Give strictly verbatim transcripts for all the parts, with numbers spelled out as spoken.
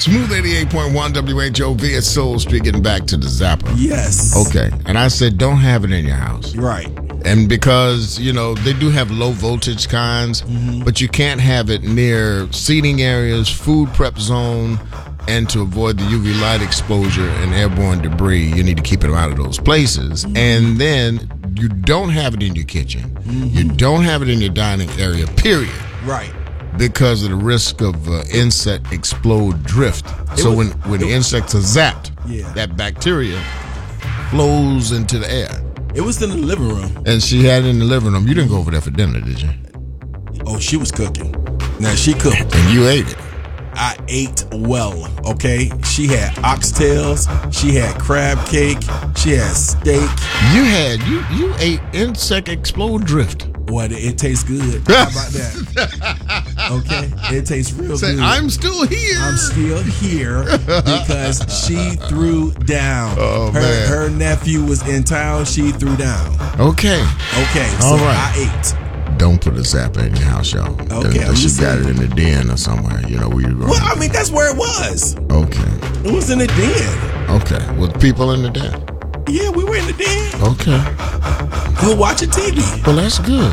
Smooth eighty-eight point one W H O V at Soul Street, getting back to the zapper. Yes. Okay. And I said, don't have it in your house. Right. And because, you know, they do have low voltage kinds, mm-hmm. but you can't have it near seating areas, food prep zone, and to avoid the U V light exposure and airborne debris, you need to keep it out of those places. Mm-hmm. And then you don't have it in your kitchen. Mm-hmm. You don't have it in your dining area, period. Right. Because of the risk of uh, insect explode drift. It so was, when, when the insects are zapped, yeah. that bacteria flows into the air. It was in the living room. And she had it in the living room. You didn't go over there for dinner, did you? Oh, she was cooking. Now, she cooked. And you ate it. I ate well, okay? She had oxtails. She had crab cake. She had steak. You had, you you ate insect explode drift. Boy, it tastes good. How about that? Okay? It tastes real Say, good. I'm still here. I'm still here because she threw down. Oh, her, man. her nephew was in town. She threw down. Okay. Okay, so All right. I ate. Don't put a zapper in your house, y'all. Okay, I'm Unless you just got saying. it in the den or somewhere, you know, where you're going. Well, I mean, that's where it was. Okay. It was in the den. Okay. With people in the den? Yeah, we were in the den. Okay. We were watching T V. Well, that's good.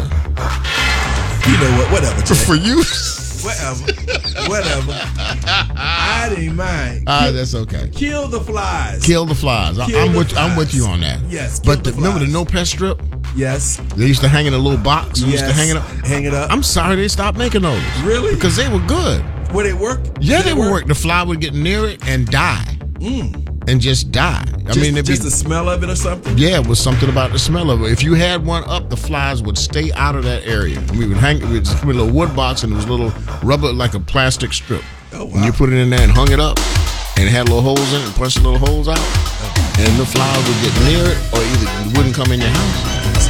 You know what? Whatever. Jay. For you? Whatever. Whatever. I didn't mind. Ah, that's okay. Kill the flies. Kill the flies. I- Kill I'm the with I'm with flies. you on that. Yes, kill But the the, remember the flies. no pest strip? Yes. They used to hang in a little box. They Yes. used to hang it up. Hang it up. I'm sorry they stopped making those. Really? Because they were good. Would it work? Yeah, Did they it would work. The fly would get near it and die. Mm. And just die. I Just, mean, it'd just be, the smell of it or something? yeah, it was something about the smell of it. If you had one up, the flies would stay out of that area. And we would hang it with a little wood box, and it was a little rubber, like a plastic strip. Oh, wow. And you put it in there and hung it up, and it had little holes in it, and punched the little holes out, and the flies would get near it, or either it wouldn't come in your house.